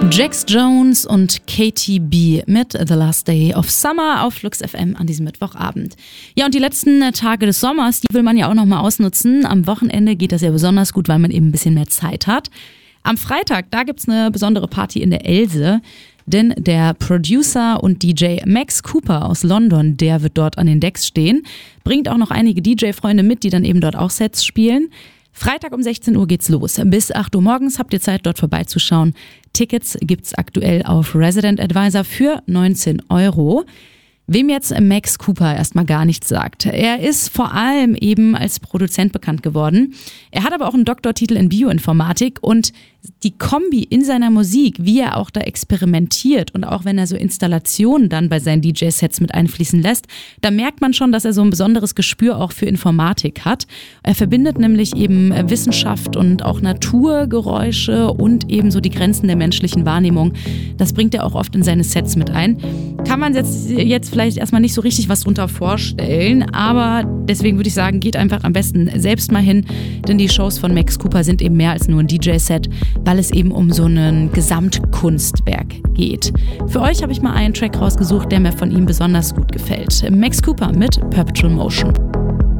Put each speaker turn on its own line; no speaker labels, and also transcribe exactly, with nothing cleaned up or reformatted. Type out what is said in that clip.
Jax Jones und Katy B mit The Last Day of Summer auf Flux F M an diesem Mittwochabend. Ja, und die letzten Tage des Sommers, die will man ja auch nochmal ausnutzen. Am Wochenende geht das ja besonders gut, weil man eben ein bisschen mehr Zeit hat. Am Freitag, da gibt's eine besondere Party in der Else, denn der Producer und D J Max Cooper aus London, der wird dort an den Decks stehen, bringt auch noch einige D J-Freunde mit, die dann eben dort auch Sets spielen. Freitag um sechzehn Uhr geht's los. Bis acht Uhr morgens habt ihr Zeit, dort vorbeizuschauen. Tickets gibt's aktuell auf Resident Advisor für neunzehn Euro. Wem jetzt Max Cooper erstmal gar nichts sagt. Er ist vor allem eben als Produzent bekannt geworden. Er hat aber auch einen Doktortitel in Bioinformatik und die Kombi in seiner Musik, wie er auch da experimentiert und auch wenn er so Installationen dann bei seinen D J-Sets mit einfließen lässt, da merkt man schon, dass er so ein besonderes Gespür auch für Informatik hat. Er verbindet nämlich eben Wissenschaft und auch Naturgeräusche und eben so die Grenzen der menschlichen Wahrnehmung. Das bringt er auch oft in seine Sets mit ein. Kann man jetzt, jetzt vielleicht erstmal nicht so richtig was drunter vorstellen, aber deswegen würde ich sagen, geht einfach am besten selbst mal hin, denn die Shows von Max Cooper sind eben mehr als nur ein D J-Set, weil es eben um so ein Gesamtkunstwerk geht. Für euch habe ich mal einen Track rausgesucht, der mir von ihm besonders gut gefällt. Max Cooper mit Perpetual Motion.